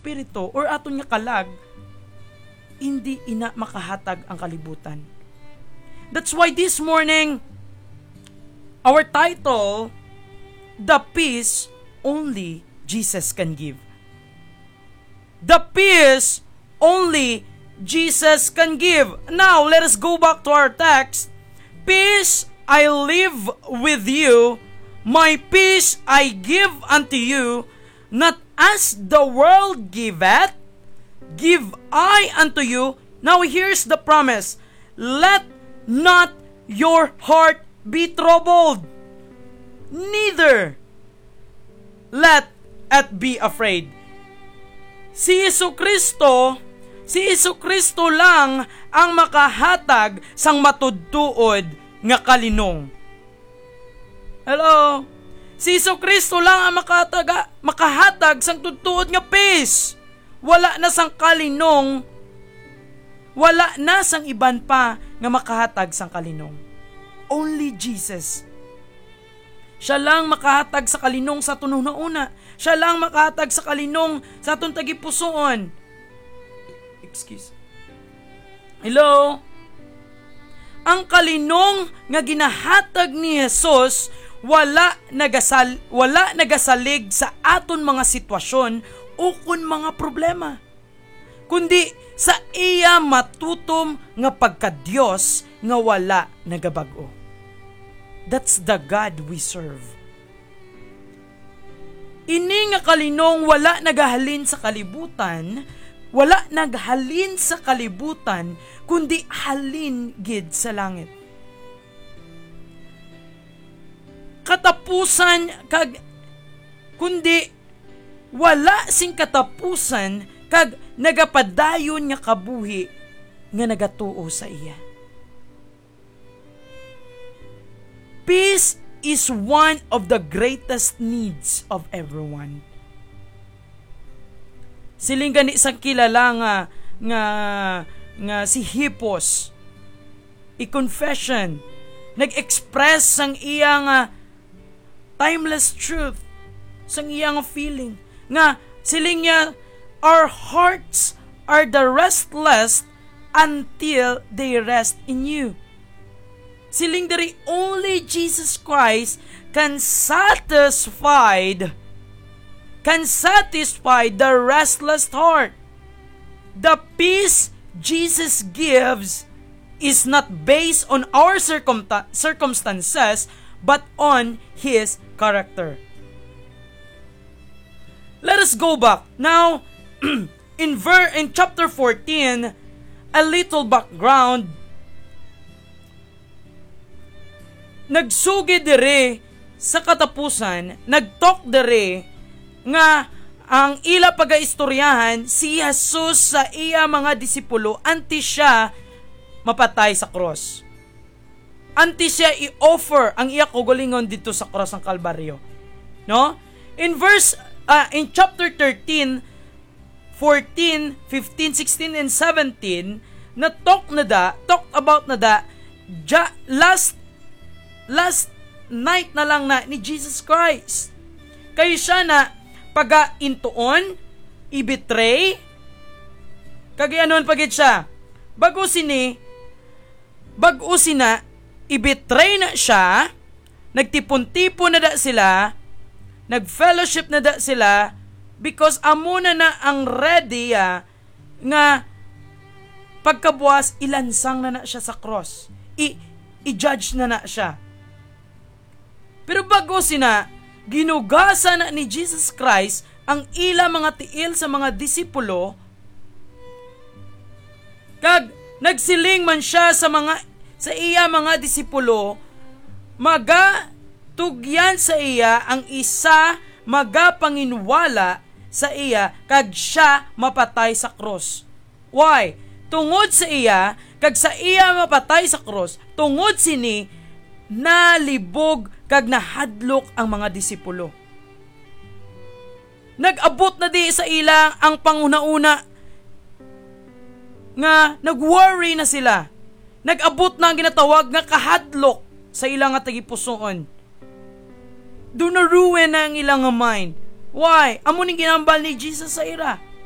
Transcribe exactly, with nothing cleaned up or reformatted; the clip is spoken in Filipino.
espiritu or aton nga kalag, hindi ina makahatag ang kalibutan. That's why this morning, our title, The Peace Only Jesus Can Give. The peace only Jesus can give. Now, let us go back to our text. Peace I leave with you, my peace I give unto you, not as the world giveth, give I unto you. Now here's the promise. Let not your heart be troubled, neither let it be afraid. Si Jesu Kristo, si Jesu Kristo lang ang makahatag sang matudtuod nga kalinong. Hello? Si Jesu Kristo lang ang makahatag, makahatag sang tudtuod nga peace. Wala na sang kalinong, wala na sang iban pa nga makahatag sang kalinong. Only Jesus. Siya lang makahatag sa kalinong sa tunong na una. Siya lang makahatag sa kalinong sa atong tagipusoon. Excuse. Hello? Ang kalinong nga ginahatag ni Jesus wala nagasal wala nagasalig sa aton mga sitwasyon o kun mga problema, kundi sa iya matutom nga pagka-Dios nga wala nagabag-o. That's the God we serve. Ini nga kalinong wala nagahalin sa kalibutan, wala naghalin sa kalibutan, kundi halin gid sa langit. Katapusan kag kundi wala sing katapusan kag nagapadayon nga kabuhi nga nagatuo sa iya. Peace is one of the greatest needs of everyone. Siling gani sang kilala nga nga nga si Hippos, i-confession, nag-express sang iya nga timeless truth, sang iya nga feeling nga siling niya, our hearts are the restless until they rest in you. Siling diri only Jesus Christ can satisfy can satisfy the restless heart. The peace Jesus gives is not based on our circum- circumstances but on His character. Let us go back now in ver- in chapter fourteen, a little background. Nagsugi dire sa katapusan, nagtalk dire nga ang ila pagaistoryahan si Jesus sa iya mga disipulo anti siya mapatay sa cross. Anti siya i-offer ang iya kaugalingon dito sa cross ng Kalbaryo. No? In verse uh, in chapter thirteen, fourteen, fifteen, sixteen and seventeen na talk na da, talk about na da ja, last last night na lang na ni Jesus Christ. Kayo siya na paga-intuon, i-betray, kagayanon pagit siya. Bago sini, bago sina, i-betray na siya, nagtipon-tipon na da sila, nag-fellowship na da sila, because amo na na ang ready ah, nga pagkabuas, ilansang na na siya sa cross. I- i-judge na na siya. Pero bago sina, ginugasa na ni Jesus Christ ang ila mga tiil sa mga disipulo, kag nagsiling man siya sa mga sa iya mga disipulo, maga tugyan sa iya ang isa magapanginwala sa iya kag siya mapatay sa cross. Why? Tungod sa iya kag sa iya mapatay sa cross, tungod sini nalibog kag nahadlok ang mga disipulo. Nag-abot na di sa ila ang panguna-una nga nag-worry na sila. Nag-abot na ang ginatawag nga kahadlok sa ilang nga tagipusoon. Do na ruin na ang ilang mind. Why? Amo ning ginambal ni Jesus sa ira.